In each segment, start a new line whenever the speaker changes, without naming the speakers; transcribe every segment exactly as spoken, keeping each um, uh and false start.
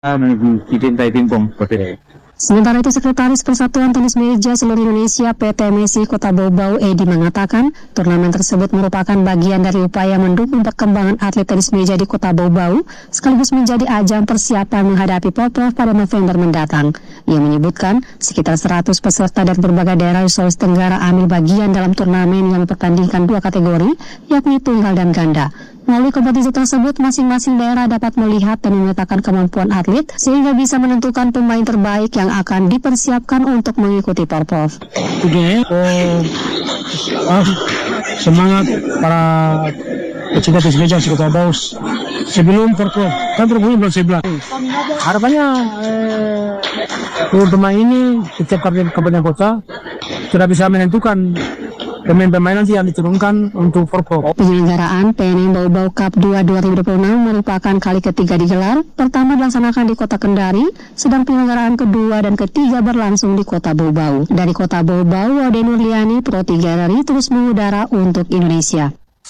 dicintai pingpong seperti itu.
Sementara itu, Sekretaris Persatuan Tenis Meja Seluruh Indonesia P T M S I Kota Bau-Bau Edi mengatakan turnamen tersebut merupakan bagian dari upaya mendukung perkembangan atlet tenis meja di Kota Bau-Bau sekaligus menjadi ajang persiapan menghadapi Porprov pada November mendatang. Ia menyebutkan sekitar seratus peserta dari berbagai daerah di Sulawesi Tenggara ambil bagian dalam turnamen yang mempertandingkan dua kategori, yakni tunggal dan ganda. Melalui kompetisi tersebut, masing-masing daerah dapat melihat dan memetakan kemampuan atlet sehingga bisa menentukan pemain terbaik yang akan dipersiapkan untuk mengikuti Porprov.
Oke, oh, ah, semangat para pecinta tenis meja Kota Bau sebelum Porprov, kan Porprov belum sebelas. Harapannya eh, pemain ini setiap kabupaten kota sudah bisa menentukan pemain-pemain nanti yang diturunkan untuk Porprov.
Penyelenggaraan P N M Bau-Bau Cup dua dua ribu dua puluh enam merupakan kali ketiga digelar. Pertama dilaksanakan di Kota Kendari, sedang penyelenggaraan kedua dan ketiga berlangsung di Kota Bau-Bau. Dari Kota Bau-Bau, Wade Nurliani, Pro tiga R I terus mengudara untuk Indonesia.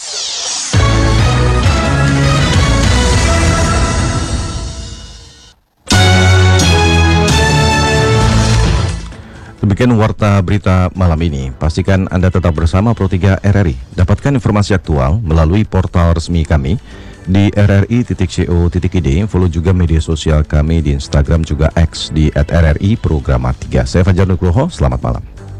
Demikian warta berita malam ini. Pastikan Anda tetap bersama Pro tiga R R I. Dapatkan informasi aktual melalui portal resmi kami di r r i titik co titik i d. Follow juga media sosial kami di Instagram juga X di at r r i programa tiga. Saya Fajar Nugroho, selamat malam.